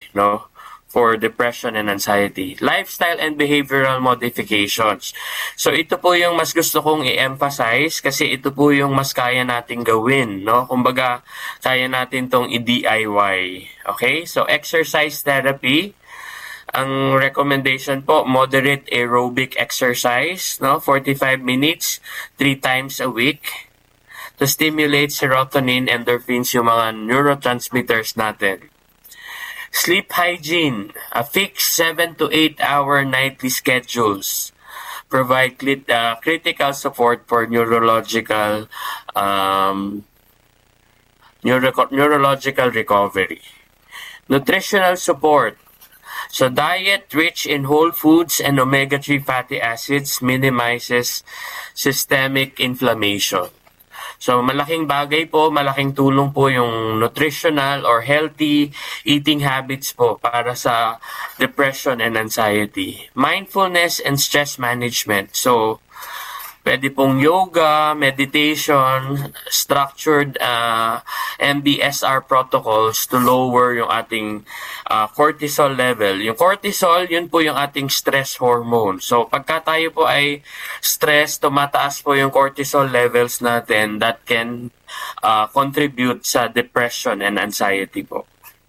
no? For depression and anxiety. Lifestyle and behavioral modifications. So ito po yung mas gusto kong i-emphasize kasi ito po yung mas kaya nating gawin, no? Kumbaga, kaya natin tong i-DIY. Okay? So exercise therapy, ang recommendation po, moderate aerobic exercise, no? 45 minutes, 3 times a week to stimulate serotonin, endorphins, yung mga neurotransmitters natin. Sleep hygiene, a fixed 7 to 8 hour nightly schedules provide critical support for neurological recovery. Nutritional support. So diet rich in whole foods and omega-3 fatty acids minimizes systemic inflammation. So malaking bagay po, malaking tulong po yung nutritional or healthy eating habits po para sa depression and anxiety. Mindfulness and stress management. So pwede pong yoga, meditation, structured MBSR protocols to lower yung ating cortisol level. Yung cortisol, yun po yung ating stress hormone. So pagka tayo po ay stress, tumataas po yung cortisol levels natin that can contribute sa depression and anxiety po.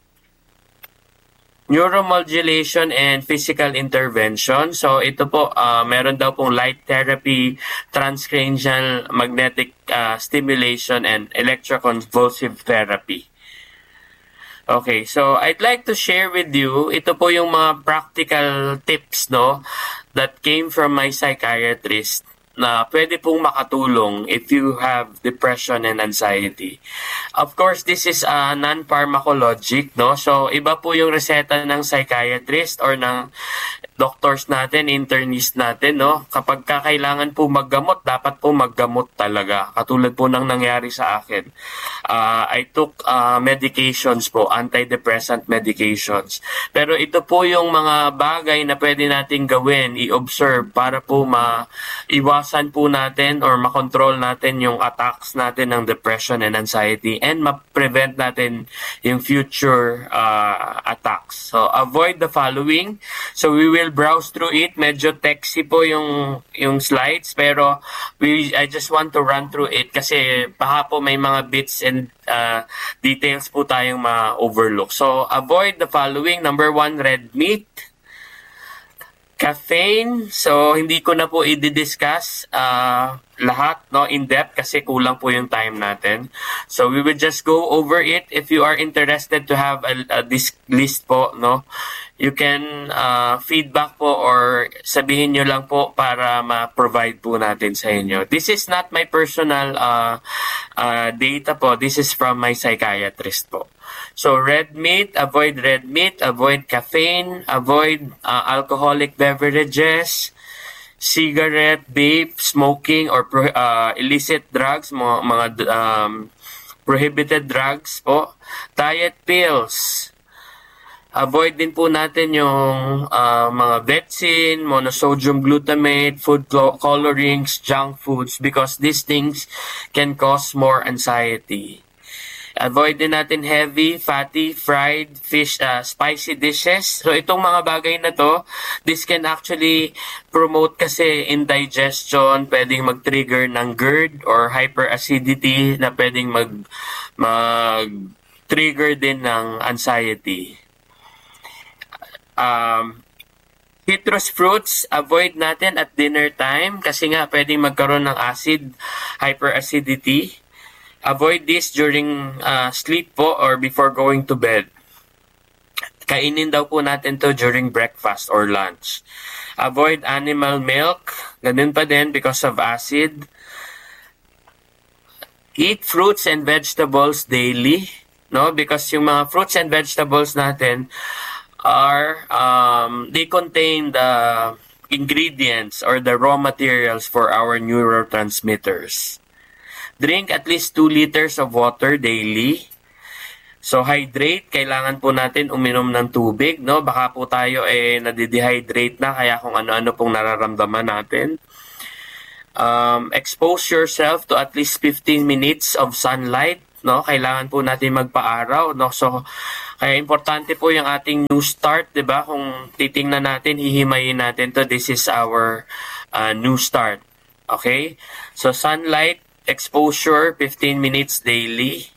Neuromodulation and physical intervention. So ito po, meron daw pong light therapy, transcranial magnetic stimulation, and electroconvulsive therapy. Okay, so I'd like to share with you, ito po yung mga practical tips, no, that came from my psychiatrist na pwede pong makatulong if you have depression and anxiety. Of course, this is non-pharmacologic, no? So, iba po yung reseta ng psychiatrist or ng doctors natin, internist natin, no? Kapag kailangan po maggamot, dapat po maggamot talaga. Katulad po ng nangyari sa akin. I took medications po, antidepressant medications. Pero ito po yung mga bagay na pwede nating gawin, i-observe para po maiwasan po natin or makontrol natin yung attacks natin ng depression and anxiety and ma-prevent natin yung future attacks. So, avoid the following. So, we will browse through it. Medyo texty po yung slides, pero I just want to run through it kasi baka po may mga bits and details po tayong ma-overlook. So, avoid the following. Number 1, red meat. Caffeine, so hindi ko na po i-discuss lahat, no, in depth kasi kulang po yung time natin. So we will just go over it. If you are interested to have this list po, no, you can feedback po or sabihin nyo lang po para ma-provide po natin sa inyo. This is not my personal data po. This is from my psychiatrist po. So, red meat, avoid caffeine, avoid alcoholic beverages, cigarette, vape, smoking, or illicit drugs, mga prohibited drugs po. Diet pills. Avoid din po natin yung mga vetsin, monosodium glutamate, food colorings, junk foods because these things can cause more anxiety. Avoid din natin heavy, fatty, fried, fish, spicy dishes. So itong mga bagay na to, this can actually promote kasi indigestion, pwedeng mag-trigger ng GERD or hyperacidity na pwedeng mag-trigger din ng anxiety. Citrus fruits, avoid natin at dinner time kasi nga pwedeng magkaroon ng acid, hyperacidity. Avoid this during sleep po or before going to bed. Kainin daw po natin to during breakfast or lunch. Avoid animal milk. Ganun pa din because of acid. Eat fruits and vegetables daily. No? Because yung mga fruits and vegetables natin are, they contain the ingredients or the raw materials for our neurotransmitters. Drink at least 2 liters of water daily. So, hydrate. Kailangan po natin uminom ng tubig, no? Baka po tayo nadidehydrate na, kaya kung ano-ano pong nararamdaman natin. Expose yourself to at least 15 minutes of sunlight no? Kailangan po natin magpa-araw, no? So, kaya importante po yung ating new start, di ba? Kung titingnan natin, hihimayin natin to, this is our new start. Okay? So, sunlight exposure, 15 minutes daily.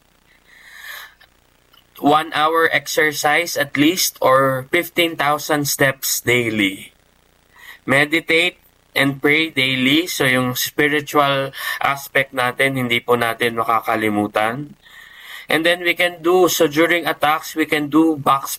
1 hour exercise at least, or 15,000 steps daily. Meditate and pray daily. So, yung spiritual aspect natin, hindi po natin makakalimutan. And then we can do, so during attacks, we can do box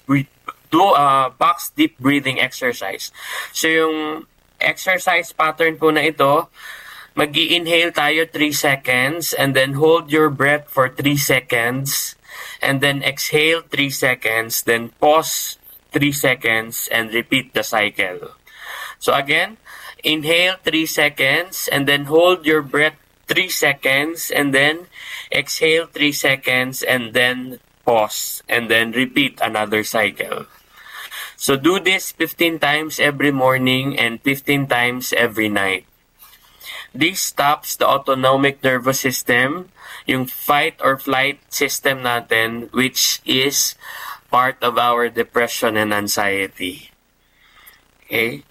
deep breathing exercise. So, yung exercise pattern po na ito, mag-i-inhale tayo 3 seconds and then hold your breath for 3 seconds and then exhale 3 seconds, then pause 3 seconds and repeat the cycle. So again, inhale 3 seconds and then hold your breath 3 seconds and then exhale 3 seconds and then pause and then repeat another cycle. So do this 15 times every morning and 15 times every night. This stops the autonomic nervous system, yung fight or flight system natin, which is part of our depression and anxiety. Okay?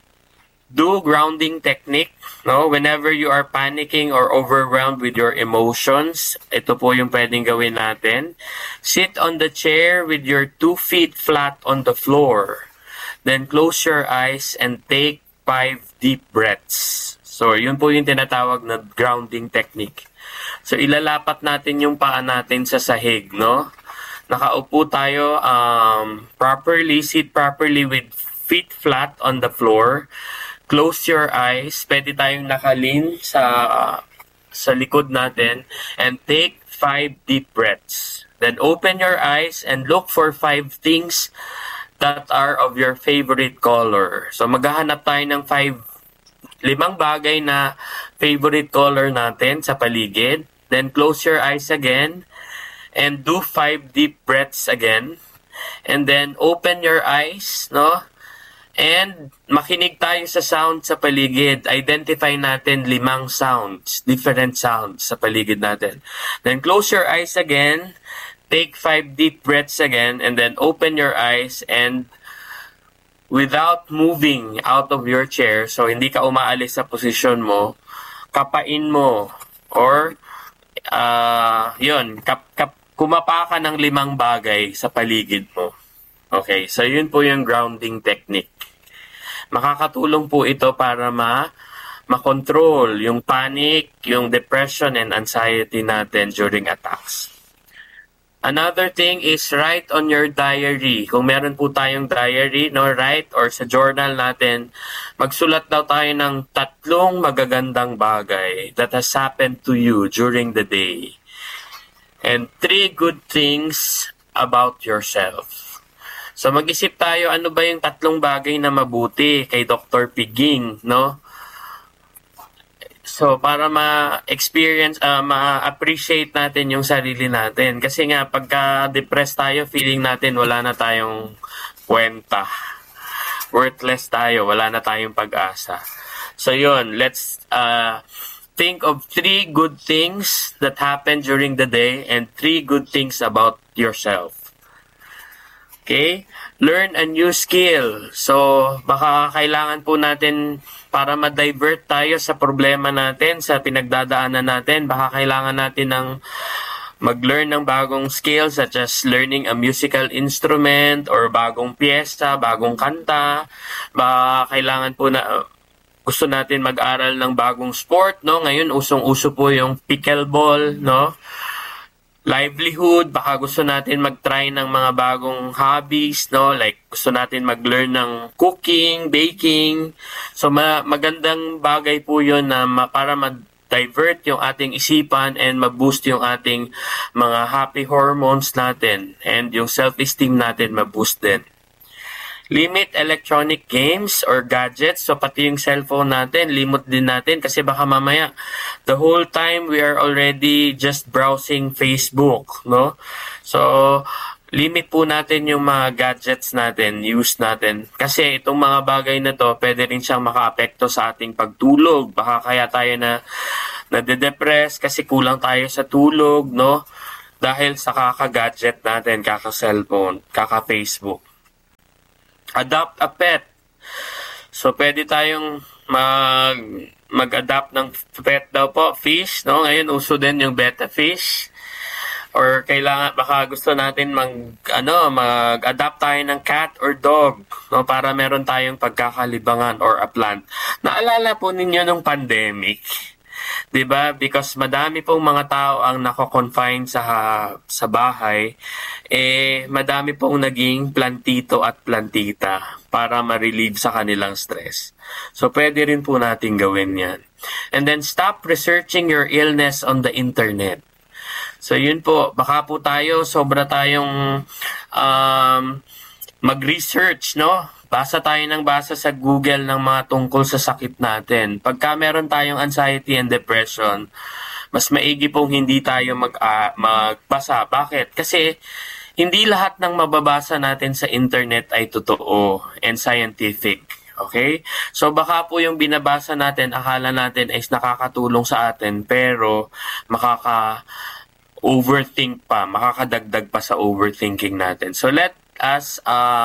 Do grounding technique, no? Whenever you are panicking or overwhelmed with your emotions, ito po yung pwedeng gawin natin. Sit on the chair with your 2 feet flat on the floor. Then close your eyes and take 5 deep breaths. So, yun po yung tinatawag na grounding technique. So, ilalapat natin yung paa natin sa sahig, no? Nakaupo tayo properly, sit properly with feet flat on the floor. Close your eyes. Pwede tayong nakalin sa likod natin. And take 5 deep breaths. Then, open your eyes and look for 5 things that are of your favorite color. So, maghahanap tayo ng 5 bagay na favorite color natin sa paligid. Then close your eyes again and do 5 deep breaths again. And then open your eyes, no? And makinig tayo sa sound sa paligid. Identify natin 5 sounds, different sounds sa paligid natin. Then close your eyes again, take 5 deep breaths again, and then open your eyes and without moving out of your chair, so hindi ka umaalis sa posisyon mo, kapain mo, or kumapa ka ng 5 bagay sa paligid mo. Okay, so yun po yung grounding technique. Makakatulong po ito para makontrol yung panic, yung depression and anxiety natin during attacks. Another thing is write on your diary. Kung meron po tayong diary, no, write or sa journal natin, magsulat daw tayo ng 3 magagandang bagay that has happened to you during the day. And 3 good things about yourself. So mag-isip tayo, ano ba yung 3 bagay na mabuti kay Dr. Piging, no? So, para ma-experience, ma-appreciate natin yung sarili natin. Kasi nga, pagka-depressed tayo, feeling natin wala na tayong kwenta. Worthless tayo, wala na tayong pag-asa. So, yun, let's think of 3 good things that happened during the day and 3 good things about yourself. Okay? Learn a new skill. So, baka kailangan po natin para ma-divert tayo sa problema natin, sa pinagdadaanan natin, baka kailangan natin ng mag-learn ng bagong skills such as learning a musical instrument or bagong piyesta, bagong kanta. Baka kailangan po na gusto natin mag-aral ng bagong sport, no? Ngayon usong-uso po yung pickleball, no? Livelihood, baka gusto natin mag-try ng mga bagong hobbies, no? Like, gusto natin mag-learn ng cooking, baking. So, magandang bagay po yun na para ma-divert yung ating isipan and ma-boost yung ating mga happy hormones natin and yung self-esteem natin ma-boost din. Limit electronic games or gadgets. So, pati yung cellphone natin, limit din natin kasi baka mamaya the whole time we are already just browsing Facebook, no? So, limit po natin yung mga gadgets natin, use natin. Kasi itong mga bagay na to, pwede rin siyang maka-apekto sa ating pagtulog. Baka kaya tayo na nade-depress kasi kulang tayo sa tulog, no? dahil sa kaka-gadget natin, kaka-cellphone, kaka-Facebook. Adopt a pet. So, pwede tayong mag-adapt ng pet daw po, fish, no? Ngayon, uso din yung betta fish. Or kailangan, baka gusto natin mag-adapt tayo ng cat or dog, no? Para meron tayong pagkakalibangan or a plant. Naalala po ninyo nung pandemic, 'di ba? Because madami pong mga tao ang nako-confine sa bahay, madami pong naging plantito at plantita para ma-relieve sa kanilang stress. So pwede rin po natin gawin 'yan. And then stop researching your illness on the internet. So yun po, baka po sobra tayong mag-research, no? Basa tayo ng basa sa Google ng mga tungkol sa sakit natin. Pagka meron tayong anxiety and depression, mas maigi pong hindi tayo magbasa. Bakit? Kasi hindi lahat ng mababasa natin sa internet ay totoo and scientific. Okay? So baka po yung binabasa natin, akala natin ay nakakatulong sa atin, pero overthink pa, makakadagdag pa sa overthinking natin. So let us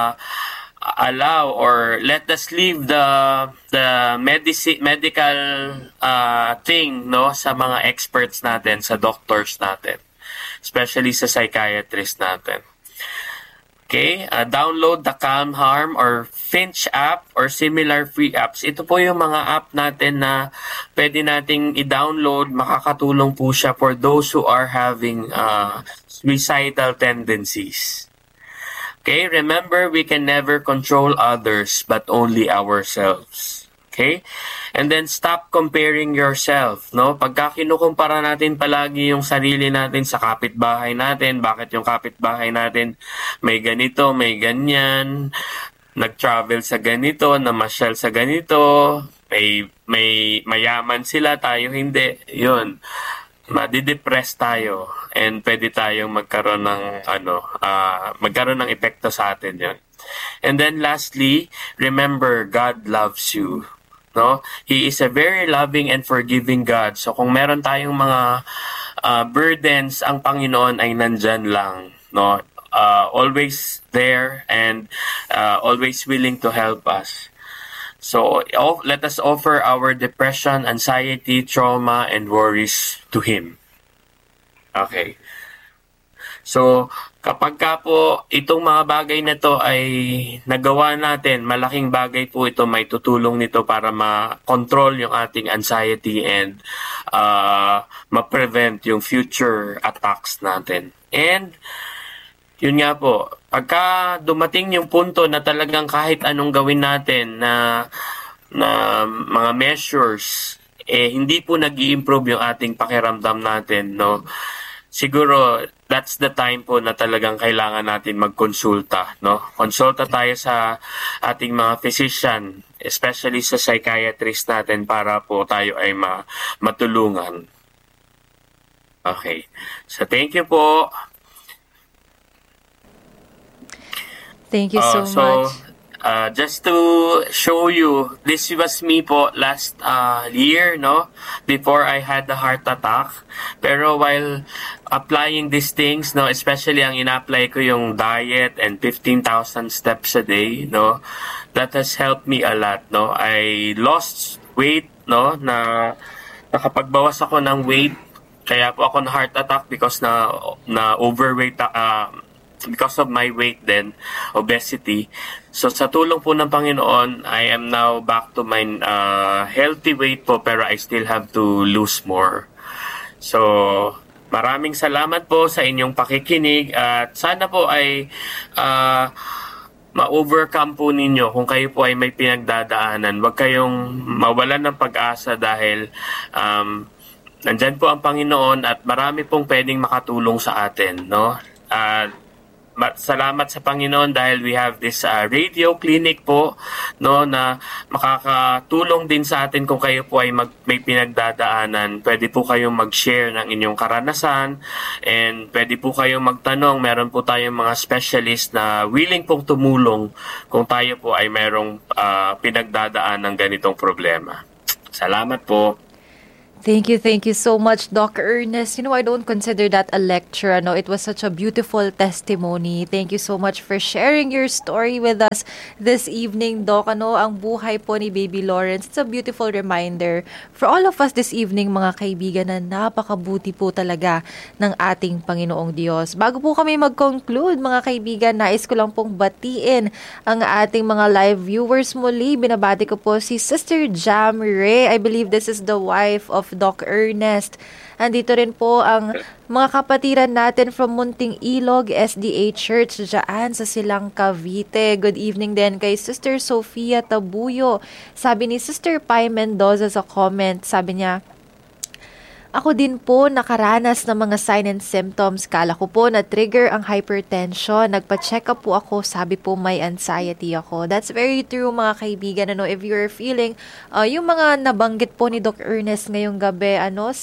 let us leave the medical thing, no, sa mga experts natin, sa doctors natin, especially sa psychiatrist natin. Okay, download the Calm Harm or Finch app or similar free apps. Ito po yung mga app natin na pwede nating i-download. Makakatulong po siya for those who are having suicidal tendencies. Okay, remember, we can never control others but only ourselves. Okay? And then stop comparing yourself, no? Pagka kinukumpara natin palagi yung sarili natin sa kapitbahay natin, bakit yung kapitbahay natin may ganito, may ganyan, nag-travel sa ganito, namasyal sa ganito, may mayaman sila, tayo hindi. Yun. Madidepress tayo and pwede tayong magkaroon ng epekto sa atin yun. And then lastly, remember, God loves you. No? He is a very loving and forgiving God. So kung meron tayong mga burdens, ang Panginoon ay nandyan lang, no? Always there and always willing to help us. So let us offer our depression, anxiety, trauma, and worries to Him. Okay. So, kapag po itong mga bagay na to ay nagawa natin, malaking bagay po ito, may tutulong nito para ma-control yung ating anxiety and ma-prevent yung future attacks natin. And, yun nga po, pagka dumating yung punto na talagang kahit anong gawin natin na mga measures, hindi po nag-i-improve yung ating pakiramdam natin, no? Siguro, that's the time po na talagang kailangan natin magkonsulta, no? Konsulta tayo sa ating mga physician, especially sa psychiatrist natin para po tayo ay matulungan. Okay. So, thank you po. Thank you so much. Just to show you, this was me po last year, no? Before I had the heart attack. Pero while applying these things, no, especially ang ina-apply ko yung diet and 15,000 steps a day, no? That has helped me a lot, no? I lost weight, no? Nakapagbawas ako ng weight. Kaya po ako na heart attack because na overweight because of my weight then, obesity. So sa tulong po ng Panginoon, I am now back to my healthy weight po, pero I still have to lose more. So maraming salamat po sa inyong pakikinig at sana po ay ma-overcome po ninyo kung kayo po ay may pinagdadaanan. Huwag kayong mawalan ng pag-asa dahil nandyan po ang Panginoon at marami pong pwedeng makatulong sa atin, no? Salamat sa Panginoon dahil we have this radio clinic po, no, na makakatulong din sa atin kung kayo po ay may pinagdadaanan. Pwede po kayong mag-share ng inyong karanasan and pwede po kayong magtanong. Meron po tayong mga specialist na willing pong tumulong kung tayo po ay merong pinagdadaan ng ganitong problema. Salamat po. Thank you so much, Doc Ernest. I don't consider that a lecture. It was such a beautiful testimony. Thank you so much for sharing your story with us this evening, Doc. Ang buhay po ni Baby Lawrence, it's a beautiful reminder for all of us this evening, mga kaibigan, na napakabuti po talaga ng ating Panginoong Diyos. Bago po kami mag-conclude, mga kaibigan, nais ko lang pong batiin ang ating mga live viewers muli. Binabati ko po si Sister Jam Ray. I believe this is the wife of Doc Ernest. Andito rin po ang mga kapatiran natin from Munting Ilog SDA Church dyan sa Silang Cavite. Good evening din kay Sister Sofia Tabuyo. Sabi ni Sister Pai Mendoza sa comment, sabi niya, ako din po nakaranas ng mga sign and symptoms. Kala ko po na-trigger ang hypertension. Nagpa-check up po ako. Sabi po may anxiety ako. That's very true, mga kaibigan. If you're feeling yung mga nabanggit po ni Doc Ernest ngayong gabi,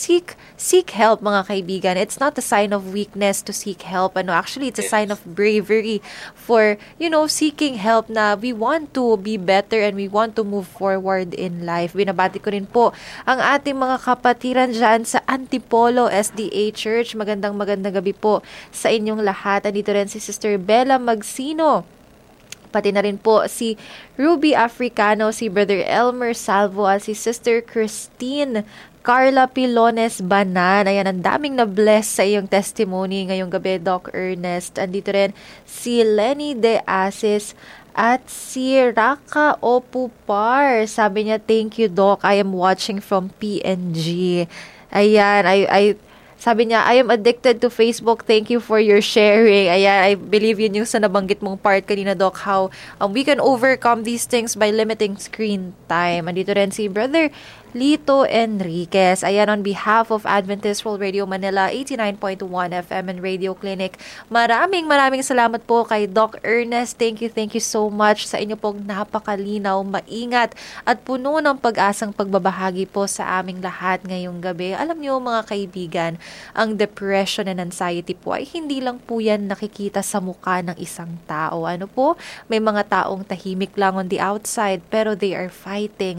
seek help, mga kaibigan. It's not a sign of weakness to seek help. Actually, it's a sign of bravery for, seeking help na we want to be better and we want to move forward in life. Binabati ko rin po ang ating mga kapatiran dyan sa Antipolo SDA Church. Magandang gabi po sa inyong lahat. Andito rin si Sister Bella Magsino. Pati na rin po si Ruby Africano, si Brother Elmer Salvo, at si Sister Christine Carla Pilones Banan. Ayan, ang daming na-bless sa iyong testimony ngayong gabi, Doc Ernest. Andito rin si Lenny De Asis at si Raka Opupar. Sabi niya, thank you, Doc. I am watching from PNG. Ayan, sabi niya, I am addicted to Facebook. Thank you for your sharing. Ayan, I believe yun yung sa nabanggit mong part kanina, Doc, how we can overcome these things by limiting screen time. Andito rin si Brother Lito Enriquez. Ayan, on behalf of Adventist World Radio Manila, 89.1 FM and Radio Clinic, maraming salamat po kay Doc Ernest. Thank you so much sa inyo pong napakalinaw, maingat at puno ng pag-asang pagbabahagi po sa aming lahat ngayong gabi. Alam niyo, mga kaibigan, ang depression and anxiety po ay hindi lang po yan nakikita sa mukha ng isang tao. May mga taong tahimik lang on the outside pero they are fighting,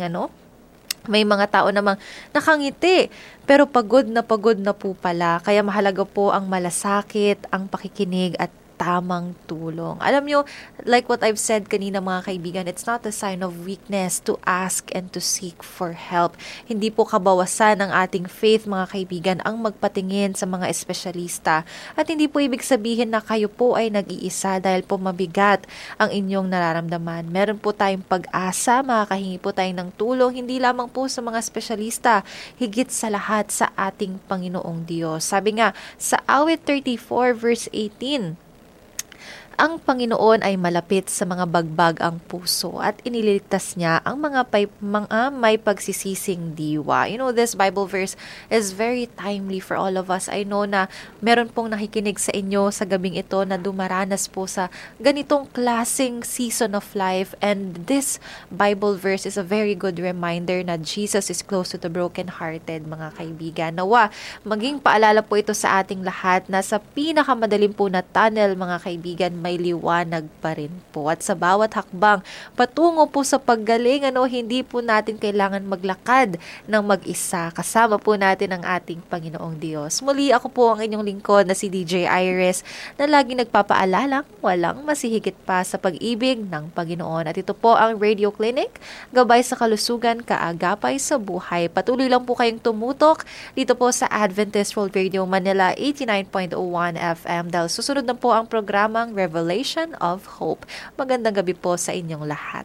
May mga tao namang nakangiti, pero pagod na po pala. Kaya mahalaga po ang malasakit, ang pakikinig at tamang tulong. Alam nyo, like what I've said kanina, mga kaibigan, it's not a sign of weakness to ask and to seek for help. Hindi po kabawasan ng ating faith, mga kaibigan, ang magpatingin sa mga espesyalista. At hindi po ibig sabihin na kayo po ay nag-iisa dahil po mabigat ang inyong nararamdaman. Meron po tayong pag-asa, makakahingi po tayo ng tulong, hindi lamang po sa mga espesyalista, higit sa lahat sa ating Panginoong Diyos. Sabi nga, sa Awit 34 verse 18, ang Panginoon ay malapit sa mga bagbag ang puso at iniligtas niya ang mga may pagsisising diwa. This Bible verse is very timely for all of us. I know na meron pong nakikinig sa inyo sa gabing ito na dumaranas po sa ganitong klaseng season of life, and this Bible verse is a very good reminder na Jesus is close to the brokenhearted, mga kaibigan. Nawa, maging paalala po ito sa ating lahat na sa pinakamadalim po na tunnel, mga kaibigan, may liwanag pa rin po. At sa bawat hakbang patungo po sa paggaling, hindi po natin kailangan maglakad ng mag-isa. Kasama po natin ang ating Panginoong Diyos. Muli, ako po ang inyong lingkod na si DJ Iris na lagi nagpapaalalang walang masihigit pa sa pag-ibig ng Panginoon. At ito po ang Radio Clinic, gabay sa kalusugan, kaagapay sa buhay. Patuloy lang po kayong tumutok dito po sa Adventist World Radio Manila 89.1 FM dahil susunod na po ang programang Revelation of Hope. Magandang gabi po sa inyong lahat.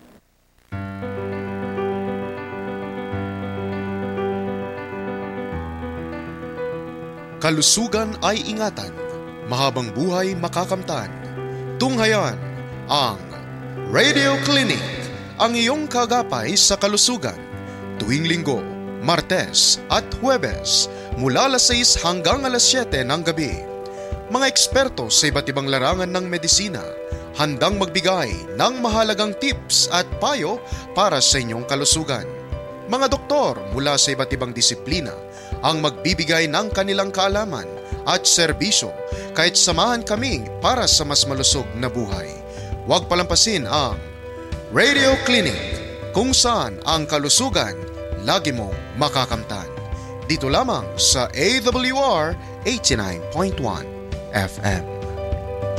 Kalusugan ay ingatan, mahabang buhay makakamtan. Tunghayan ang Radio Clinic, ang iyong kagapay sa kalusugan. Tuwing Linggo, Martes at Huwebes, mula alas 6 hanggang alas 7 ng gabi. Mga eksperto sa iba't ibang larangan ng medisina, handang magbigay ng mahalagang tips at payo para sa inyong kalusugan. Mga doktor mula sa iba't ibang disiplina ang magbibigay ng kanilang kaalaman at serbisyo, kahit samahan kami para sa mas malusog na buhay. Huwag palampasin ang Radio Clinic, kung saan ang kalusugan lagi mong makakamtan. dito lamang sa AWR 89.1 FM.